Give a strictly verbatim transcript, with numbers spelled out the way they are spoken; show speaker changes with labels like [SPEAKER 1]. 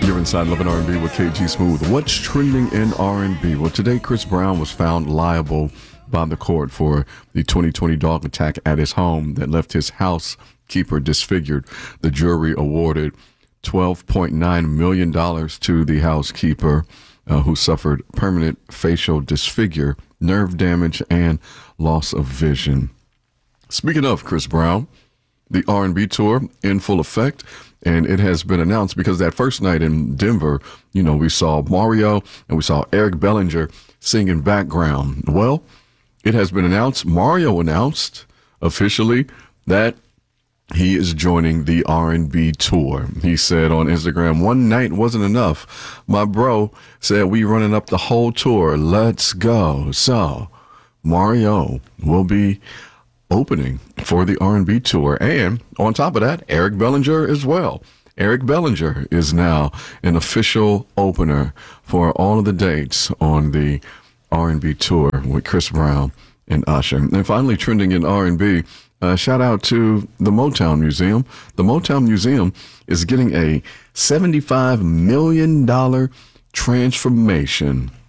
[SPEAKER 1] You're inside Love and R and B with K G Smooth. What's trending in R and B? Well, today Chris Brown was found liable by the court for the twenty twenty dog attack at his home that left his housekeeper disfigured. The jury awarded twelve point nine million dollars to the housekeeper uh, who suffered permanent facial disfigure, nerve damage, and loss of vision. Speaking of Chris Brown, the R and B tour in full effect. And it has been announced because that first night in Denver, you know, we saw Mario and we saw Eric Bellinger singing background. Well, it has been announced, Mario announced officially that he is joining the R and B tour. He said on Instagram, one night wasn't enough. My bro said we running up the whole tour. Let's go. So Mario will be opening for the R and B tour. And on top of that, Eric Bellinger as well. Eric Bellinger is now an official opener for all of the dates on the R and B tour with Chris Brown and Usher. And finally, trending in R and B, uh, shout out to the Motown Museum. The Motown Museum is getting a seventy-five million dollars transformation